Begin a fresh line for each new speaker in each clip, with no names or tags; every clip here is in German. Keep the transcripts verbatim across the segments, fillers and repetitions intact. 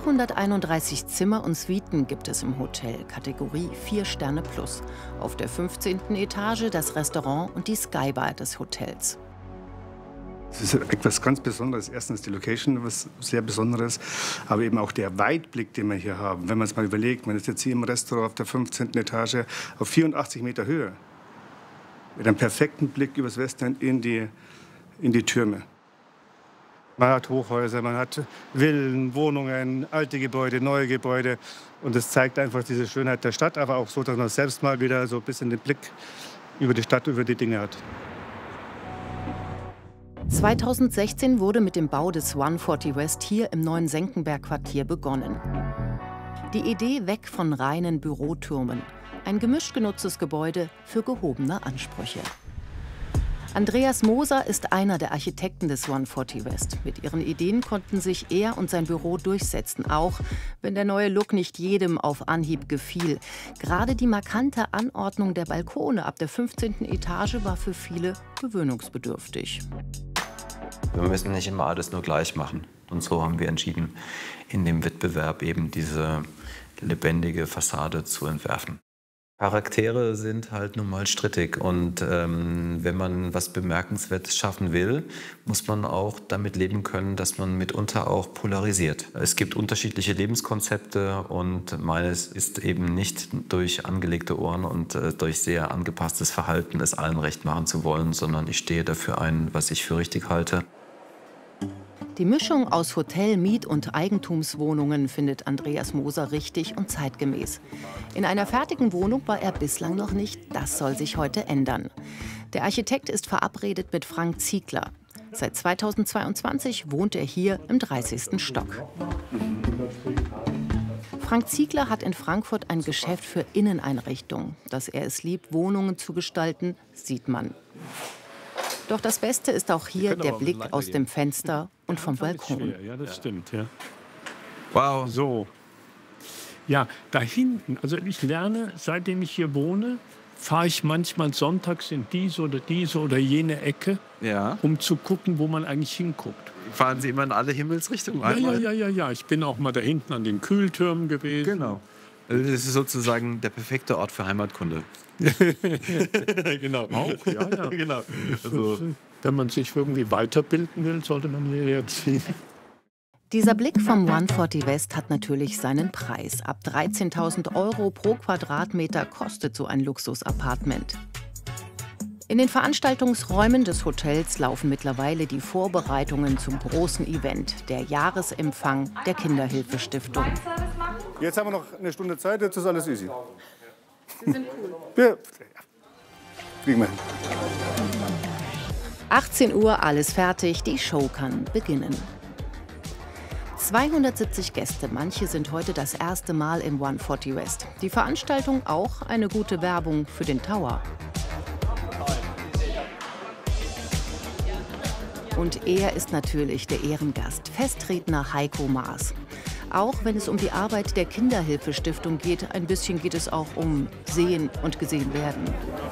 zweihunderteinunddreißig Zimmer und Suiten gibt es im Hotel, Kategorie vier Sterne plus. Auf der fünfzehnten Etage das Restaurant und die Skybar des Hotels.
Es ist etwas ganz Besonderes. Erstens die Location, was sehr Besonderes, aber eben auch der Weitblick, den wir hier haben. Wenn man es mal überlegt, man ist jetzt hier im Restaurant auf der fünfzehnten Etage auf vierundachtzig Meter Höhe. Mit einem perfekten Blick übers Westend in die, in die Türme. Man hat Hochhäuser, man hat Villen, Wohnungen, alte Gebäude, neue Gebäude. Und das zeigt einfach diese Schönheit der Stadt, aber auch so, dass man selbst mal wieder so ein bisschen den Blick über die Stadt, über die Dinge hat.
zweitausendsechzehn wurde mit dem Bau des One forty West hier im neuen Senckenberg-Quartier begonnen. Die Idee weg von reinen Bürotürmen. Ein gemischt genutztes Gebäude für gehobene Ansprüche. Andreas Moser ist einer der Architekten des One forty West. Mit ihren Ideen konnten sich er und sein Büro durchsetzen, auch wenn der neue Look nicht jedem auf Anhieb gefiel. Gerade die markante Anordnung der Balkone ab der fünfzehnten Etage war für viele gewöhnungsbedürftig.
Wir müssen nicht immer alles nur gleich machen. Und so haben wir entschieden, in dem Wettbewerb eben diese lebendige Fassade zu entwerfen. Charaktere sind halt nun mal strittig und ähm, wenn man was Bemerkenswertes schaffen will, muss man auch damit leben können, dass man mitunter auch polarisiert. Es gibt unterschiedliche Lebenskonzepte und meines ist eben nicht durch angelegte Ohren und äh, durch sehr angepasstes Verhalten es allen recht machen zu wollen, sondern ich stehe dafür ein, was ich für richtig halte.
Die Mischung aus Hotel-, Miet- und Eigentumswohnungen findet Andreas Moser richtig und zeitgemäß. In einer fertigen Wohnung war er bislang noch nicht. Das soll sich heute ändern. Der Architekt ist verabredet mit Frank Ziegler. Seit zweitausendzweiundzwanzig wohnt er hier im dreißigsten Stock. Frank Ziegler hat in Frankfurt ein Geschäft für Inneneinrichtungen. Dass er es liebt, Wohnungen zu gestalten, sieht man. Doch das Beste ist auch hier der Blick aus dem Fenster und vom Balkon.
Ja, das stimmt, ja. Wow. So. Ja, da hinten, also ich lerne, seitdem ich hier wohne, fahre ich manchmal sonntags in diese oder diese oder jene Ecke,
ja,
um zu gucken, wo man eigentlich hinguckt.
Fahren Sie immer in alle Himmelsrichtungen?
Ja, ja, ja, ja, ja. Ich bin auch mal da hinten an den Kühltürmen gewesen.
Genau. Also das ist sozusagen der perfekte Ort für Heimatkunde.
Genau. Auch, ja, ja.
Genau. Also,
wenn man sich irgendwie weiterbilden will, sollte man hierher ziehen.
Dieser Blick vom One forty West hat natürlich seinen Preis. Ab dreizehntausend Euro pro Quadratmeter kostet so ein Luxus-Appartement. In den Veranstaltungsräumen des Hotels laufen mittlerweile die Vorbereitungen zum großen Event, der Jahresempfang der Kinderhilfestiftung.
Jetzt haben wir noch eine Stunde Zeit, jetzt ist alles easy.
Sie sind cool.
Ja, kriegen wir hin.
achtzehn Uhr, alles fertig, die Show kann beginnen. zweihundertsiebzig Gäste, manche sind heute das erste Mal im One forty West. Die Veranstaltung auch eine gute Werbung für den Tower. Und er ist natürlich der Ehrengast, Festredner Heiko Maas. Auch wenn es um die Arbeit der Kinderhilfestiftung geht, ein bisschen geht es auch um Sehen und Gesehen werden.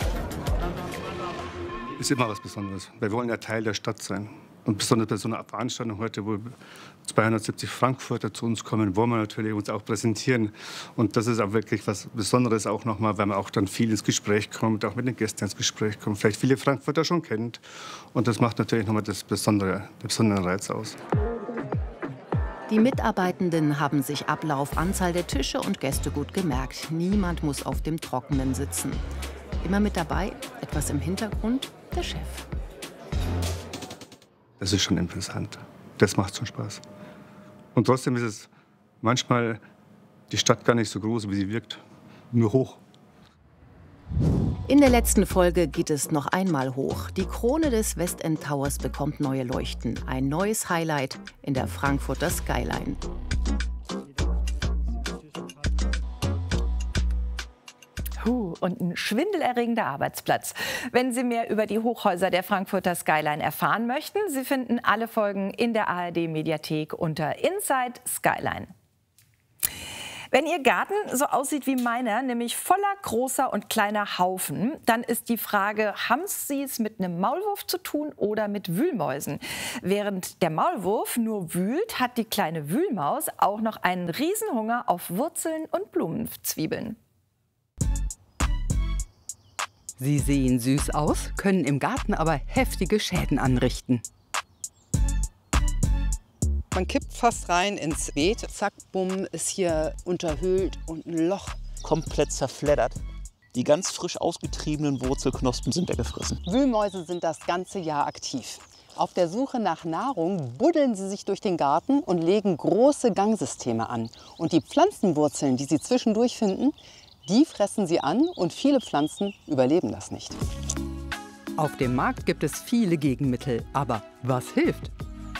Ist immer was Besonderes. Wir wollen ja Teil der Stadt sein. Und besonders bei so einer Veranstaltung heute, wo zweihundertsiebzig Frankfurter zu uns kommen, wollen wir natürlich uns auch präsentieren. Und das ist auch wirklich was Besonderes auch nochmal, weil man auch dann viel ins Gespräch kommt, auch mit den Gästen ins Gespräch kommt, vielleicht viele Frankfurter schon kennt. Und das macht natürlich nochmal das Besondere, den besonderen Reiz aus.
Die Mitarbeitenden haben sich Ablauf, Anzahl der Tische und Gäste gut gemerkt. Niemand muss auf dem Trockenen sitzen. Immer mit dabei, etwas im Hintergrund, der Chef.
Das ist schon interessant. Das macht schon Spaß. Und trotzdem ist es manchmal die Stadt gar nicht so groß, wie sie wirkt. Nur hoch.
In der letzten Folge geht es noch einmal hoch. Die Krone des West End Towers bekommt neue Leuchten. Ein neues Highlight in der Frankfurter Skyline.
Puh, und ein schwindelerregender Arbeitsplatz. Wenn Sie mehr über die Hochhäuser der Frankfurter Skyline erfahren möchten, Sie finden alle Folgen in der A R D-Mediathek unter Inside Skyline. Wenn Ihr Garten so aussieht wie meiner, nämlich voller großer und kleiner Haufen, dann ist die Frage, haben Sie es mit einem Maulwurf zu tun oder mit Wühlmäusen? Während der Maulwurf nur wühlt, hat die kleine Wühlmaus auch noch einen Riesenhunger auf Wurzeln und Blumenzwiebeln.
Sie sehen süß aus, können im Garten aber heftige Schäden anrichten.
Man kippt fast rein ins Beet, zack, bumm, ist hier unterhöhlt und ein Loch.
Komplett zerfleddert. Die ganz frisch ausgetriebenen Wurzelknospen sind weggefressen.
Wühlmäuse sind das ganze Jahr aktiv. Auf der Suche nach Nahrung buddeln sie sich durch den Garten und legen große Gangsysteme an. Und die Pflanzenwurzeln, die sie zwischendurch finden, die fressen sie an und viele Pflanzen überleben das nicht.
Auf dem Markt gibt es viele Gegenmittel, aber was hilft?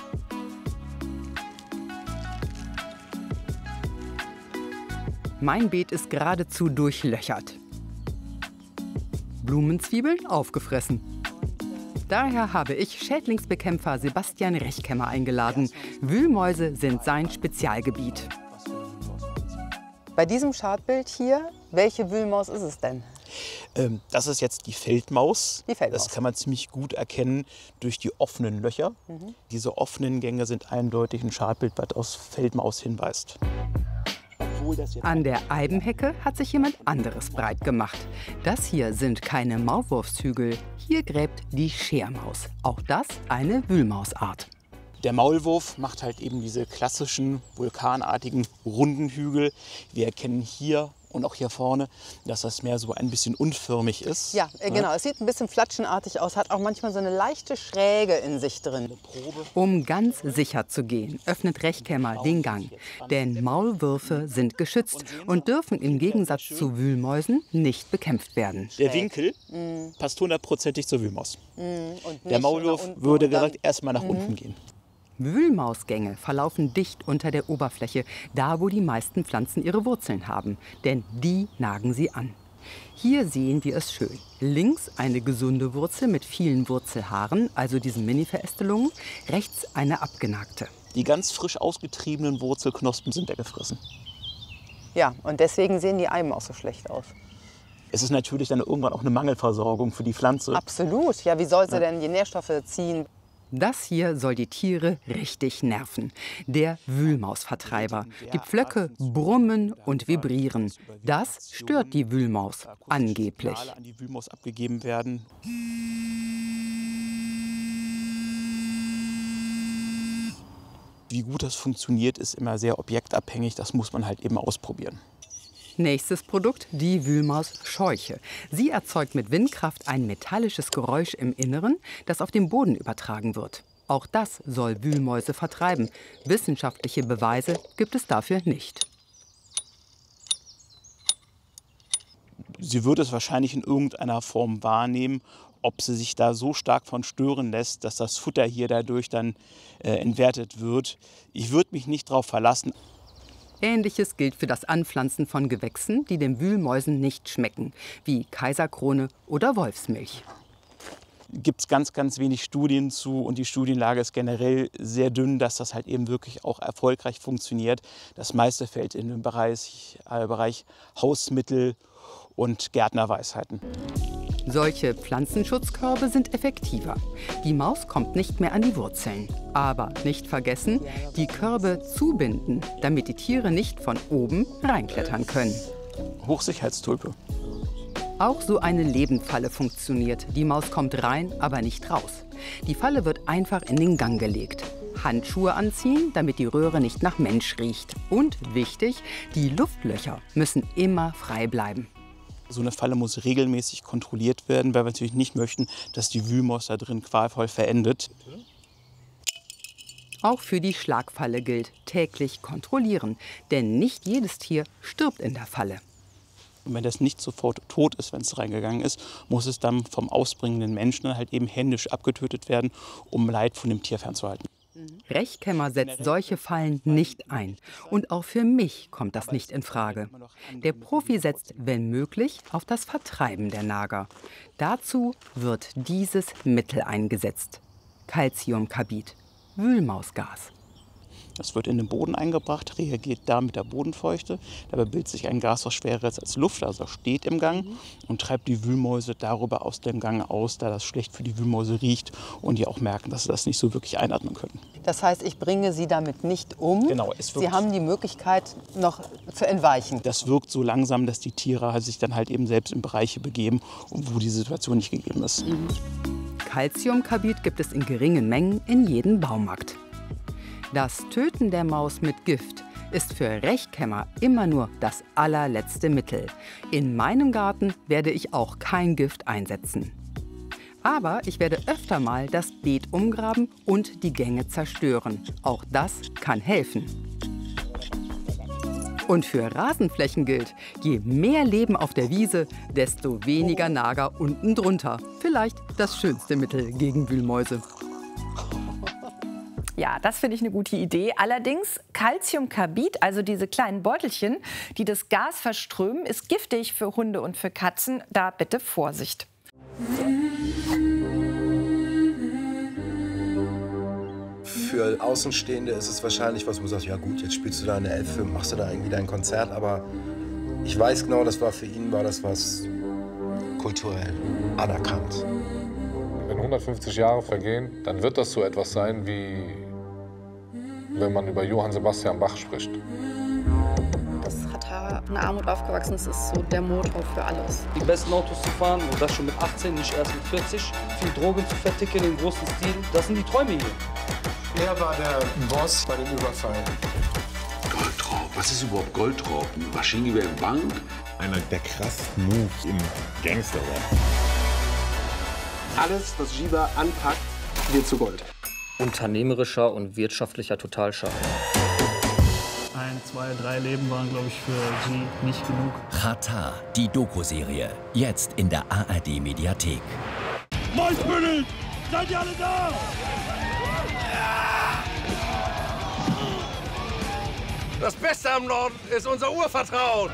Mein Beet ist geradezu durchlöchert. Blumenzwiebeln aufgefressen. Daher habe ich Schädlingsbekämpfer Sebastian Rechkemmer eingeladen. Wühlmäuse sind sein Spezialgebiet.
Bei diesem Chartbild hier, welche Wühlmaus ist es denn?
Ähm, das ist jetzt die Feldmaus.
Die Feldmaus.
Das kann man ziemlich gut erkennen durch die offenen Löcher. Mhm. Diese offenen Gänge sind eindeutig ein Chartbild, was auf Feldmaus hinweist.
An der Eibenhecke hat sich jemand anderes breit gemacht. Das hier sind keine Maulwurfshügel. Hier gräbt die Schermaus. Auch das eine Wühlmausart.
Der Maulwurf macht halt eben diese klassischen vulkanartigen runden Hügel. Wir erkennen hier und auch hier vorne, dass das mehr so ein bisschen unförmig ist.
Ja, äh, genau. Es sieht ein bisschen flatschenartig aus, hat auch manchmal so eine leichte Schräge in sich drin.
Um ganz sicher zu gehen, öffnet Rechkemmer den Gang. Denn Maulwürfe sind geschützt und dürfen im Gegensatz zu Wühlmäusen nicht bekämpft werden.
Der Winkel mm. passt hundertprozentig zur Wühlmaus.
Mm. Und
der Maulwurf würde direkt erstmal nach mm. unten gehen.
Wühlmausgänge verlaufen dicht unter der Oberfläche, da wo die meisten Pflanzen ihre Wurzeln haben, denn die nagen sie an. Hier sehen wir es schön. Links eine gesunde Wurzel mit vielen Wurzelhaaren, also diesen Mini-Verästelungen, rechts eine abgenagte.
Die ganz frisch ausgetriebenen Wurzelknospen sind weggefressen.
Ja, und deswegen sehen die Eiben auch so schlecht aus.
Es ist natürlich dann irgendwann auch eine Mangelversorgung für die Pflanze.
Absolut. Ja, wie soll sie denn die Nährstoffe ziehen?
Das hier soll die Tiere richtig nerven. Der Wühlmausvertreiber. Die Pflöcke brummen und vibrieren. Das stört die Wühlmaus angeblich.
An die Wühlmaus abgegeben werden. Wie gut das funktioniert, ist immer sehr objektabhängig. Das muss man halt eben ausprobieren.
Nächstes Produkt, die Wühlmaus-Scheuche. Sie erzeugt mit Windkraft ein metallisches Geräusch im Inneren, das auf den Boden übertragen wird. Auch das soll Wühlmäuse vertreiben. Wissenschaftliche Beweise gibt es dafür nicht.
Sie wird es wahrscheinlich in irgendeiner Form wahrnehmen. Ob sie sich da so stark von stören lässt, dass das Futter hier dadurch dann äh, entwertet wird. Ich würde mich nicht darauf verlassen.
Ähnliches gilt für das Anpflanzen von Gewächsen, die den Wühlmäusen nicht schmecken, wie Kaiserkrone oder Wolfsmilch.
Gibt es ganz, ganz wenig Studien zu und die Studienlage ist generell sehr dünn, dass das halt eben wirklich auch erfolgreich funktioniert. Das meiste fällt in den Bereich, äh, Bereich Hausmittel und Gärtnerweisheiten.
Solche Pflanzenschutzkörbe sind effektiver. Die Maus kommt nicht mehr an die Wurzeln. Aber nicht vergessen, die Körbe zubinden, damit die Tiere nicht von oben reinklettern können.
Hochsicherheitstulpe.
Auch so eine Lebendfalle funktioniert. Die Maus kommt rein, aber nicht raus. Die Falle wird einfach in den Gang gelegt. Handschuhe anziehen, damit die Röhre nicht nach Mensch riecht. Und wichtig, die Luftlöcher müssen immer frei bleiben.
So eine Falle muss regelmäßig kontrolliert werden, weil wir natürlich nicht möchten, dass die Wühlmaus da drin qualvoll verendet.
Auch für die Schlagfalle gilt, täglich kontrollieren. Denn nicht jedes Tier stirbt in der Falle.
Und wenn das nicht sofort tot ist, wenn es reingegangen ist, muss es dann vom ausbringenden Menschen halt eben händisch abgetötet werden, um Leid von dem Tier fernzuhalten.
Rechkemmer setzt solche Fallen nicht ein. Und auch für mich kommt das nicht in Frage. Der Profi setzt, wenn möglich, auf das Vertreiben der Nager. Dazu wird dieses Mittel eingesetzt. Calciumcarbid, Wühlmausgas.
Das wird in den Boden eingebracht, reagiert da mit der Bodenfeuchte. Dabei bildet sich ein Gas, was schwerer ist als Luft, also steht im Gang und treibt die Wühlmäuse darüber aus dem Gang aus, da das schlecht für die Wühlmäuse riecht und die auch merken, dass sie das nicht so wirklich einatmen können.
Das heißt, ich bringe sie damit nicht um.
Genau, es wirkt,
Sie haben die Möglichkeit, noch zu entweichen.
Das wirkt so langsam, dass die Tiere sich dann halt eben selbst in Bereiche begeben, wo die Situation nicht gegeben ist.
Mhm.
Calciumcarbid gibt es in geringen Mengen in jedem Baumarkt. Das Töten der Maus mit Gift ist für Rechkämmer immer nur das allerletzte Mittel. In meinem Garten werde ich auch kein Gift einsetzen. Aber ich werde öfter mal das Beet umgraben und die Gänge zerstören. Auch das kann helfen. Und für Rasenflächen gilt, je mehr Leben auf der Wiese, desto weniger Nager unten drunter. Vielleicht das schönste Mittel gegen Wühlmäuse.
Ja, das finde ich eine gute Idee. Allerdings, Calciumcarbid, also diese kleinen Beutelchen, die das Gas verströmen, ist giftig für Hunde und für Katzen. Da bitte Vorsicht.
Für Außenstehende ist es wahrscheinlich was, wo du sagst, ja gut, jetzt spielst du da eine Elfe, machst du da irgendwie dein Konzert. Aber ich weiß genau, das war für ihn war das was kulturell anerkannt.
Wenn hundertfünfzig Jahre vergehen, dann wird das so etwas sein, wie wenn man über Johann Sebastian Bach spricht.
Das hat er in Armut aufgewachsen, das ist so der Motor für alles.
Die besten Autos zu fahren und das schon mit achtzehn, nicht erst mit vierzig. Viel Drogen zu verticken im großen Stil, das sind die Träume hier.
Er war der Boss bei dem Überfall.
Goldraub? Was ist überhaupt Goldraub? Eine Maschinengewehrbank?
Einer der krassesten Moves im Gangsterrap.
Alles, was Giba anpackt, wird zu Gold.
Unternehmerischer und wirtschaftlicher Totalschaden.
Ein, zwei, drei Leben waren, glaube ich, für sie nicht genug.
Xatar, die Doku-Serie. Jetzt in der A R D-Mediathek.
Mäusbündel! Seid ihr alle da?
Das Beste am Norden ist unser Urvertrauen.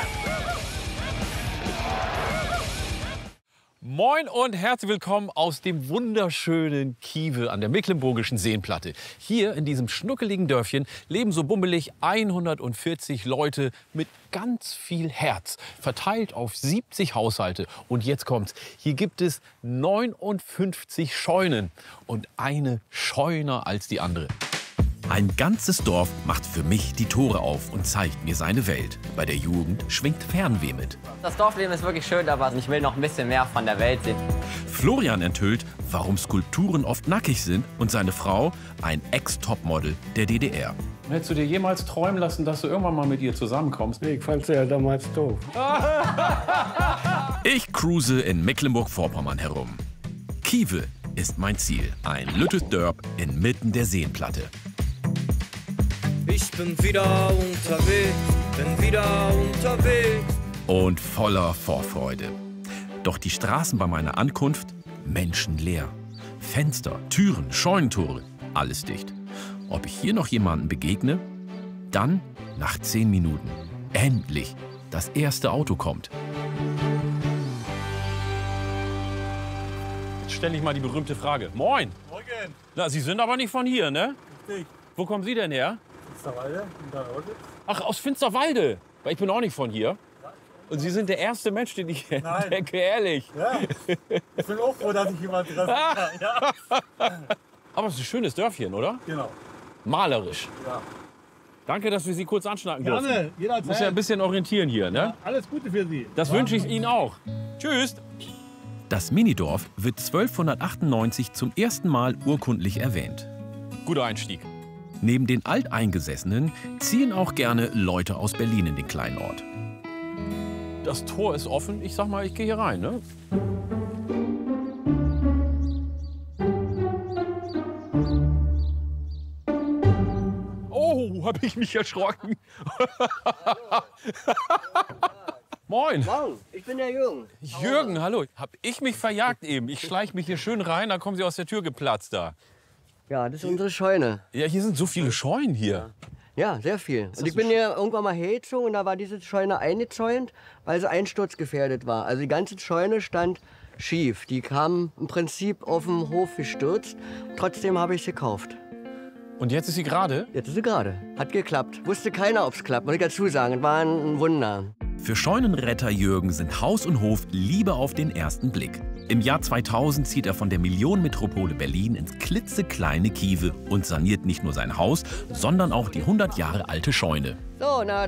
Moin und herzlich willkommen aus dem wunderschönen Kiewe an der Mecklenburgischen Seenplatte. Hier in diesem schnuckeligen Dörfchen leben so bummelig hundertvierzig Leute mit ganz viel Herz, verteilt auf siebzig Haushalte. Und jetzt kommt's, hier gibt es neunundfünfzig Scheunen und eine scheuner als die andere.
Ein ganzes Dorf macht für mich die Tore auf und zeigt mir seine Welt. Bei der Jugend schwingt Fernweh mit.
Das Dorfleben ist wirklich schön, aber ich will noch ein bisschen mehr von der Welt sehen.
Florian enthüllt, warum Skulpturen oft nackig sind und seine Frau ein Ex-Topmodel der D D R.
Hättest du dir jemals träumen lassen, dass du irgendwann mal mit ihr zusammenkommst?
Nee, ich fand sie ja damals doof.
Ich cruise in Mecklenburg-Vorpommern herum. Kiewe ist mein Ziel. Ein lüttes Dörp inmitten der Seenplatte.
Ich bin wieder unterwegs, bin wieder unterwegs.
Und voller Vorfreude. Doch die Straßen bei meiner Ankunft menschenleer. Fenster, Türen, Scheunentore, alles dicht. Ob ich hier noch jemanden begegne? Dann, nach zehn Minuten, endlich, das erste Auto kommt.
Jetzt stelle ich mal die berühmte Frage. Moin.
Morgen.
Na, Sie sind aber nicht von hier, ne?
Richtig.
Wo kommen Sie denn her?
Finsterwalde, in der Lausitz.
Ach, aus Finsterwalde. Weil ich bin auch nicht von hier. Und Sie sind der erste Mensch, den ich entdecke, ehrlich.
Ja, ich bin auch froh, dass ich jemanden treffe. Ja.
Aber es ist ein schönes Dörfchen, oder?
Genau.
Malerisch.
Ja.
Danke, dass wir Sie kurz anschnacken
Gerne,
durften.
jederzeit.
Muss ja ein bisschen orientieren hier, ne?
Ja, alles Gute für Sie.
Das wünsche ich Ihnen auch. Tschüss.
Das Minidorf wird zwölfhundertachtundneunzig zum ersten Mal urkundlich erwähnt.
Guter Einstieg.
Neben den Alteingesessenen ziehen auch gerne Leute aus Berlin in den kleinen Ort.
Das Tor ist offen. Ich sag mal, ich gehe hier rein, ne? Oh, hab ich mich erschrocken. Moin.
Morgen, ich bin der Jürgen.
Jürgen, hallo. Hab ich mich verjagt eben. Ich schleiche mich hier schön rein, da kommen Sie aus der Tür geplatzt da.
Ja, das ist unsere Scheune.
Ja, hier sind so viele Scheunen hier.
Ja, sehr viel. Und ich bin hier irgendwann mal hergezogen und da war diese Scheune eingezäunt, weil sie einsturzgefährdet war. Also die ganze Scheune stand schief. Die kam im Prinzip auf dem Hof gestürzt. Trotzdem habe ich sie gekauft.
Und jetzt ist sie gerade?
Jetzt ist sie gerade. Hat geklappt. Wusste keiner, ob es klappt. Muss ich dazu sagen. Es war ein Wunder.
Für Scheunenretter Jürgen sind Haus und Hof Liebe auf den ersten Blick. Im Jahr zweitausend zieht er von der Millionenmetropole Berlin ins klitzekleine Kiewe und saniert nicht nur sein Haus, sondern auch die hundert Jahre alte Scheune.
So, na,